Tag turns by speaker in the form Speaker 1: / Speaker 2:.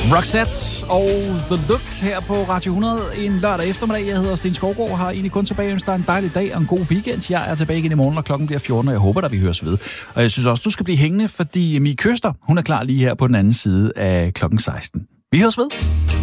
Speaker 1: Roxette og The Look her på Radio 100 en lørdag eftermiddag. Jeg hedder Sten Skovgaard, har egentlig kun tilbage ønsker en dejlig dag og en god weekend. Jeg er tilbage igen i morgen, når klokken bliver 14, og jeg håber, at vi høres ved. Og jeg synes også, du skal blive hængende, fordi Mie Køster, hun er klar lige her på den anden side af klokken 16. Vi høres ved.